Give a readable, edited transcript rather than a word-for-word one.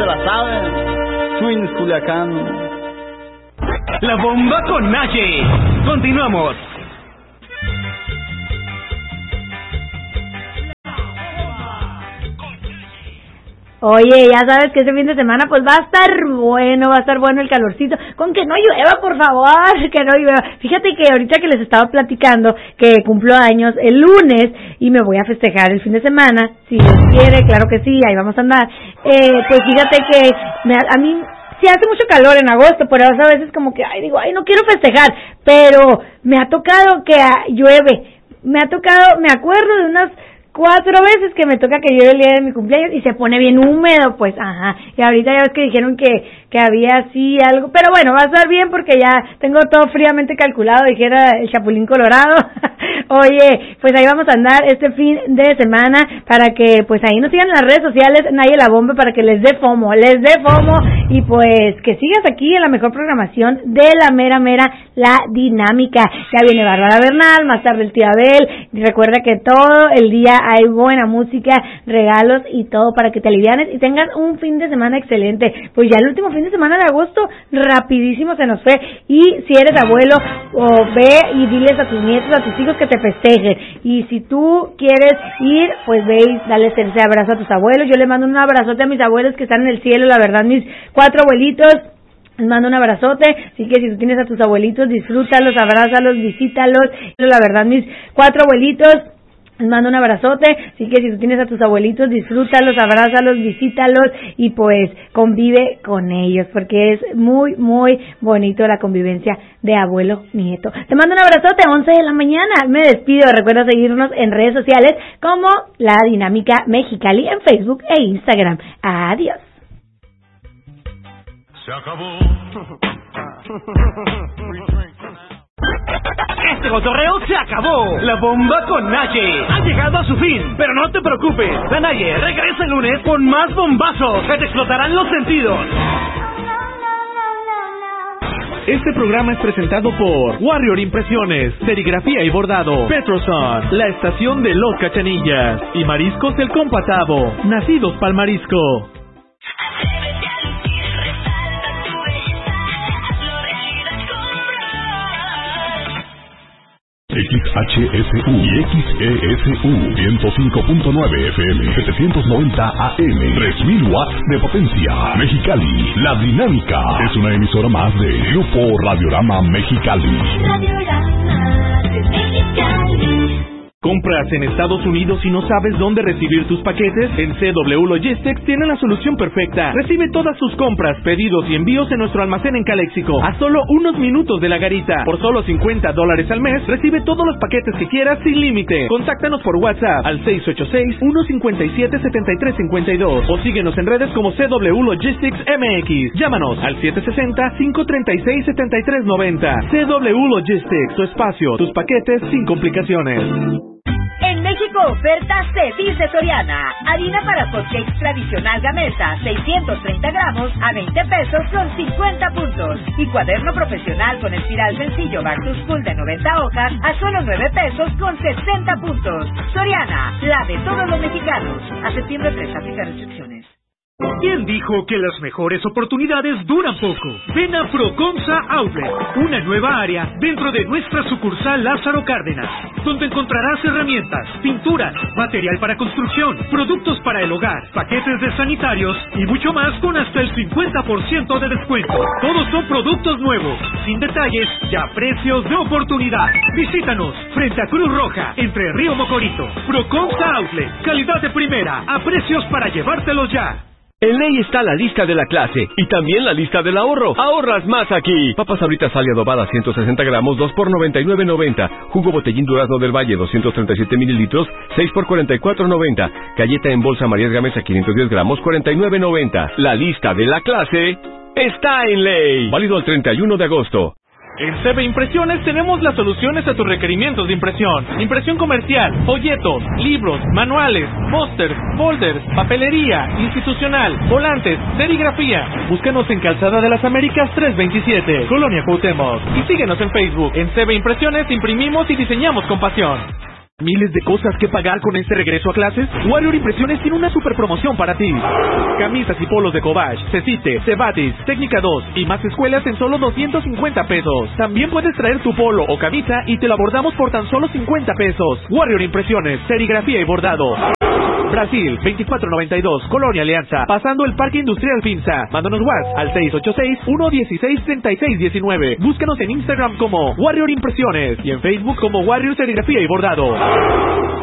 la saben. Twins Culiacán. La bomba con Naye. Continuamos. Oye, ya sabes que este fin de semana pues va a estar bueno el calorcito, con que no llueva, por favor, que no llueva. Fíjate que ahorita que les estaba platicando que cumplo años el lunes y me voy a festejar el fin de semana, si Dios quiere, claro que sí, ahí vamos a andar. Pues fíjate que a mí sí hace mucho calor en agosto, pero a veces como que, digo, no quiero festejar, pero me ha tocado que llueve, me acuerdo de unas 4 veces que me toca que llueve el día de mi cumpleaños y se pone bien húmedo, pues, y ahorita ya ves que dijeron que había así algo, pero bueno, va a estar bien porque ya tengo todo fríamente calculado, dijera el Chapulín Colorado. Oye, pues ahí vamos a andar este fin de semana para que, pues ahí nos sigan en las redes sociales, Naye la Bomba, para que les dé FOMO, y pues que sigas aquí en la mejor programación de la mera, La Dinámica. Ya viene Bárbara Bernal, más tarde el tío Abel, y recuerda que todo el día hay buena música, regalos y todo para que te alivianes y tengas un fin de semana excelente. Pues ya el último fin de semana de agosto rapidísimo se nos fue, y si eres abuelo, ve y diles a tus nietos, a tus hijos que te festejen, y si tú quieres ir, pues ve y dale ese abrazo a tus abuelos. Yo les mando un abrazote a mis abuelos que están en el cielo, la verdad, mis 4 abuelitos. Les mando un abrazote, así que si tú tienes a tus abuelitos, disfrútalos, abrázalos, visítalos. La verdad, mis 4 abuelitos, les mando un abrazote, así que si tú tienes a tus abuelitos, disfrútalos, abrázalos, visítalos y pues convive con ellos, porque es muy, muy bonito la convivencia de abuelo-nieto. Te mando un abrazote, 11 de la mañana, me despido. Recuerda seguirnos en redes sociales como La Dinámica Mexicali en Facebook e Instagram. Adiós. Se acabó. Este cotorreo se acabó. La bomba con Naye ha llegado a su fin, pero no te preocupes. La Naye regresa el lunes con más bombazos que te explotarán los sentidos. Este programa es presentado por Warrior Impresiones, Serigrafía y Bordado, Petroson, La Estación de los Cachanillas y Mariscos El Compatavo, nacidos pa'l marisco. XHSU y XESU 105.9 FM 790 AM 3000 watts de potencia. Mexicali, La Dinámica es una emisora más de Grupo Radiorama Mexicali. ¿Compras en Estados Unidos y no sabes dónde recibir tus paquetes? En CW Logistics tienen la solución perfecta. Recibe todas sus compras, pedidos y envíos en nuestro almacén en Caléxico, a solo unos minutos de la garita. Por solo $50 al mes, recibe todos los paquetes que quieras sin límite. Contáctanos por WhatsApp al 686-157-7352 o síguenos en redes como CW Logistics MX. Llámanos al 760-536-7390. CW Logistics, tu espacio, tus paquetes sin complicaciones. En México oferta se dice Soriana. Harina para hotcakes tradicional Gamesa, 630 gramos a 20 pesos con 50 puntos. Y cuaderno profesional con espiral sencillo Back to School de 90 hojas a solo 9 pesos con 60 puntos. Soriana, la de todos los mexicanos. A septiembre 3, aplica restricciones. ¿Quién dijo que las mejores oportunidades duran poco? Ven a Proconsa Outlet, una nueva área dentro de nuestra sucursal Lázaro Cárdenas, donde encontrarás herramientas, pinturas, material para construcción, productos para el hogar, paquetes de sanitarios y mucho más con hasta el 50% de descuento. Todos son productos nuevos, sin detalles y a precios de oportunidad. Visítanos frente a Cruz Roja, entre Río Mocorito. Proconsa Outlet, calidad de primera, a precios para llevártelos ya. En Ley está la lista de la clase y también la lista del ahorro. Ahorras más aquí. Papas Sabritas Sal adobada 160 gramos, 2 por $99.90. Jugo Botellín Durazno del Valle 237 mililitros, 6 por $44.90. Galleta en bolsa Marías Gamesa 510 gramos, $49.90. La lista de la clase está en Ley. Válido al 31 de agosto. En CB Impresiones tenemos las soluciones a tus requerimientos de impresión. Impresión comercial, folletos, libros, manuales, pósters, folders, papelería, institucional, volantes, serigrafía. Búscanos en Calzada de las Américas 327, Colonia Cuauhtémoc. Y síguenos en Facebook. En CB Impresiones imprimimos y diseñamos con pasión. ¿Miles de cosas que pagar con este regreso a clases? Warrior Impresiones tiene una super promoción para ti. Camisas y polos de Cobach, Cecite, Cebatis, Técnica 2 y más escuelas en solo 250 pesos. También puedes traer tu polo o camisa y te lo bordamos por tan solo 50 pesos. Warrior Impresiones, serigrafía y bordado. Brasil, 2492, Colonia Alianza, pasando el Parque Industrial Pinza. Mándanos WhatsApp al 686-116-3619. Búscanos en Instagram como Warrior Impresiones y en Facebook como Warrior Serigrafía y Bordado.